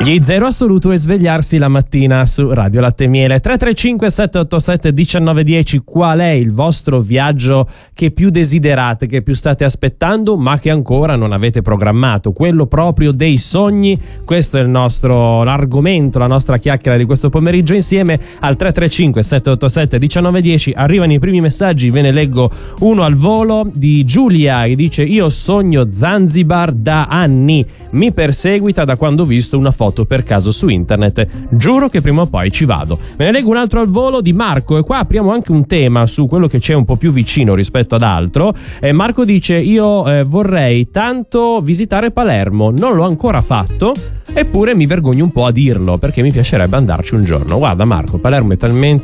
Gli Zero Assoluto e svegliarsi la mattina su Radio Latte e Miele. 335 787 1910. Qual è il vostro viaggio che più desiderate, che più state aspettando ma che ancora non avete programmato, quello proprio dei sogni? Questo è l'argomento, la nostra chiacchiera di questo pomeriggio insieme al 335 787 1910. Arrivano i primi messaggi, ve ne leggo uno al volo di Giulia che dice: io sogno Zanzibar da anni, mi perseguita da quando ho visto una foto per caso su internet, giuro che prima o poi ci vado. Me ne leggo un altro al volo di Marco, e qua apriamo anche un tema su quello che c'è un po' più vicino rispetto ad altro. Marco dice: io vorrei tanto visitare Palermo, non l'ho ancora fatto, eppure mi vergogno un po' a dirlo perché mi piacerebbe andarci un giorno. Guarda Marco, Palermo è talmente